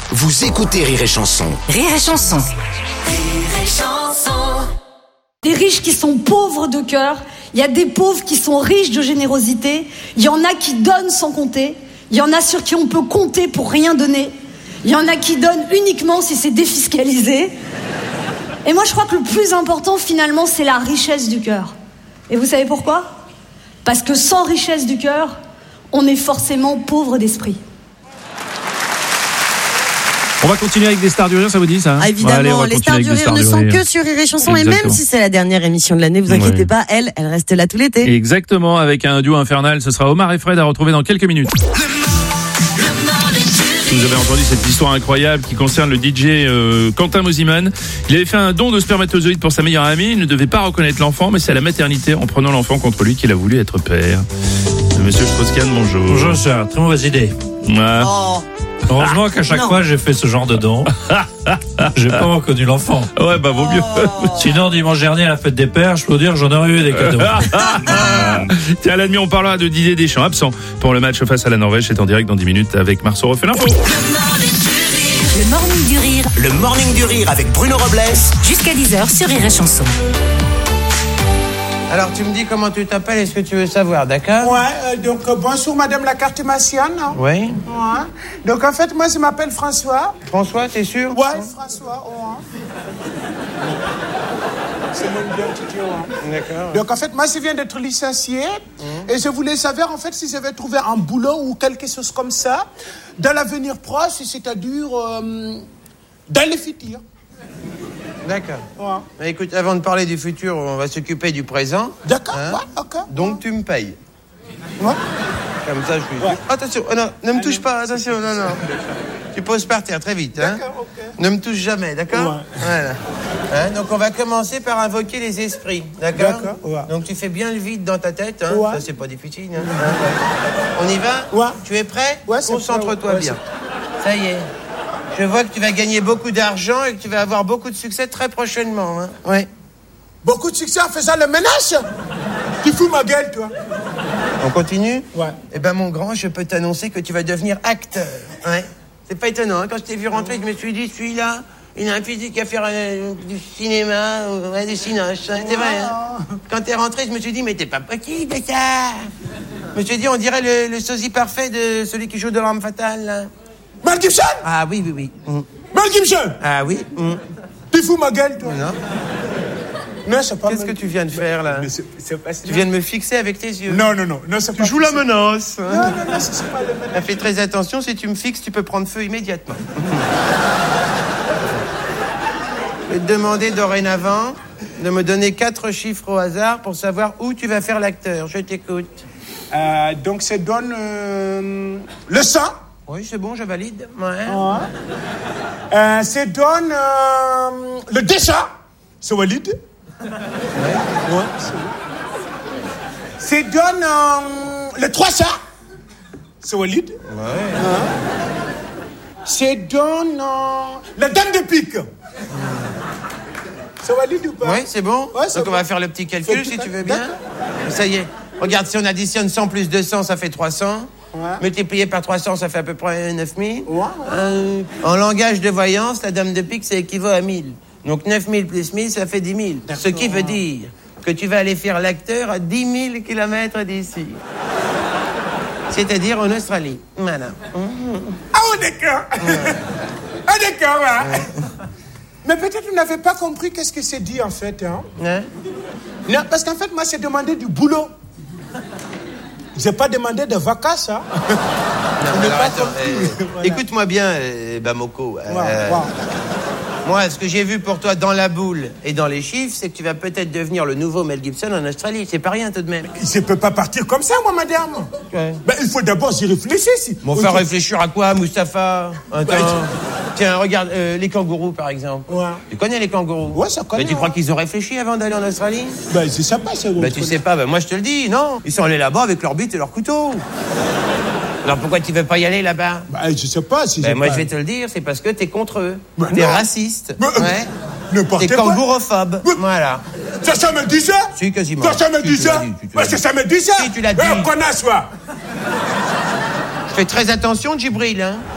Vous écoutez Rire et Chanson. Rire et Chanson. Des riches qui sont pauvres de cœur, il y a des pauvres qui sont riches de générosité, il y en a qui donnent sans compter, il y en a sur qui on peut compter pour rien donner, il y en a qui donnent uniquement si c'est défiscalisé. Et moi je crois que le plus important finalement c'est la richesse du cœur. Et vous savez pourquoi ? Parce que sans richesse du cœur, on est forcément pauvre d'esprit. On va continuer avec des stars du rire, ça vous dit ça ? Évidemment, les stars du rire ne sont que sur Rire et Chanson. Exactement. Et même si c'est la dernière émission de l'année, vous inquiétez pas, elle reste là tout l'été. Exactement, avec un duo infernal, ce sera Omar et Fred à retrouver dans quelques minutes. Vous avez entendu cette histoire incroyable qui concerne le DJ Quentin Mosimann. Il avait fait un don de spermatozoïdes pour sa meilleure amie. Il ne devait pas reconnaître l'enfant, mais c'est à la maternité, en prenant l'enfant contre lui, qu'il a voulu être père. Monsieur Strauss-Kahn, bonjour. Bonjour, c'est une très mauvaise idée. Ouais. Oh. Heureusement qu'à chaque fois j'ai fait ce genre de don, j'ai pas reconnu l'enfant. Ouais, bah vaut mieux. Sinon, dimanche dernier à la fête des pères, je peux vous dire, j'en aurais eu des cadeaux. Tiens, à la demi, on parlera de Didier Deschamps, absent pour le match face à la Norvège. C'est en direct dans 10 minutes avec Marceau refait l'info. Le morning du rire. Le morning du rire avec Bruno Robles. Jusqu'à 10h sur Rire et Chanson. Alors, tu me dis comment tu t'appelles et ce que tu veux savoir, d'accord ? Ouais, donc bonjour Madame la cartomancienne. Oui. Ouais. Donc en fait, moi je m'appelle François. François, t'es sûr ? Ouais, François. Ouais. C'est mon identité. Ouais. D'accord. Donc en fait, moi je viens d'être licencié et je voulais savoir en fait si j'avais trouvé un boulot ou quelque chose comme ça dans l'avenir proche, c'est-à-dire dans le futur. D'accord. Ouais. Mais écoute, avant de parler du futur, on va s'occuper du présent. D'accord, hein ? ouais, ok. Donc tu me payes. Ouais. Comme ça, je suis... Ouais. Attention, oh non, ne me touche pas, attention, non. Tu poses par terre très vite, hein ? D'accord, ok. Ne me touche jamais, d'accord ? Ouais. Voilà. Hein, donc on va commencer par invoquer les esprits, d'accord ? D'accord, ouais. Donc tu fais bien le vide dans ta tête, hein ? Ouais. Ça c'est pas difficile, hein ? On y va ? Ouais. Tu es prêt ? Ouais, c'est Concentre-toi prêt, ouais. bien. Ça y est. Je vois que tu vas gagner beaucoup d'argent et que tu vas avoir beaucoup de succès très prochainement, hein ? Ouais. Beaucoup de succès en faisant le ménage. Tu fous ma gueule, toi. On continue ? Ouais. Eh ben mon grand, je peux t'annoncer que tu vas devenir acteur. Ouais. C'est pas étonnant, hein ? Quand je t'ai vu rentrer, je me suis dit, celui-là, il a un physique à faire du cinéma, du cinoche, hein ? C'est vrai, hein ? Quand t'es rentré, je me suis dit, mais t'es pas possible, ça ! Je me suis dit, on dirait le sosie parfait de celui qui joue de l'arme fatale, là. Mel Gibson. Ah oui. Mel Gibson. Ah oui. Tu fous ma gueule, toi. Non. Non, c'est pas Qu'est-ce que tu viens de faire, là ? c'est pas... Tu viens de me fixer avec tes yeux. Non, c'est pas... Tu joues la menace. Non, c'est pas le menace. Fais très attention, si tu me fixes, tu peux prendre feu immédiatement. Je vais te demander dorénavant de me donner 4 chiffres au hasard pour savoir où tu vas faire l'acteur. Je t'écoute. Donc, c'est donne le sang. Oui, c'est bon, je valide. Ouais. C'est donne le dessin. C'est valide. Ouais, c'est bon. C'est donne le 300. C'est valide. Ouais. C'est donne la dame de pique. C'est valide ou pas ? Oui, c'est bon. Ouais, c'est donc bon. On va faire le petit calcul si tu veux bien. D'accord. Ça y est. Regarde, si on additionne 100 plus 200, ça fait 300. Ouais. Multiplié par 300, ça fait à peu près 9000. Ouais. En langage de voyance, la dame de pique, ça équivaut à 1000. Donc 9000 plus 1000, ça fait 10 000. D'accord. Ce qui veut dire que tu vas aller faire l'acteur à 10 000 kilomètres d'ici. C'est-à-dire en Australie. Voilà. Ah, d'accord. Ah, d'accord, ouais. Mais peut-être vous n'avez pas compris qu'est-ce que c'est dit, en fait. Hein? Non, parce qu'en fait, moi, j'ai demandé du boulot. J'ai pas demandé de vacances, hein. Non, alors, attends, voilà. Écoute-moi bien, Bamoko. Moi, ce que j'ai vu pour toi dans la boule et dans les chiffres, c'est que tu vas peut-être devenir le nouveau Mel Gibson en Australie. C'est pas rien, tout de même. Je peux pas partir comme ça, moi, madame. Ouais. Ben, il faut d'abord y réfléchir. Bon, faire réfléchir à quoi, Mustapha? Attends. Tiens, regarde, les kangourous, par exemple. Ouais. Tu connais les kangourous? Ouais, ça connaît. Mais tu crois qu'ils ont réfléchi avant d'aller en Australie? Ben, je sais pas, c'est Ben, tu sais pas, ben, moi, je te le dis, non. Ils sont allés là-bas avec leur bite et leur couteau. Alors, pourquoi tu veux pas y aller là-bas? Ben, je sais pas si ben, moi, pas... je vais te le dire, c'est parce que t'es contre eux. Ben, t'es non. raciste. Ben, ouais. N'importe T'es quoi. kangourophobe. Ben, voilà. Ça me dit ça? Si, quasiment. Ça me dit ça? Parce que ça me dit ça. Si, tu l'as dit. Connasse, toi. Fais très attention, Djibril, hein.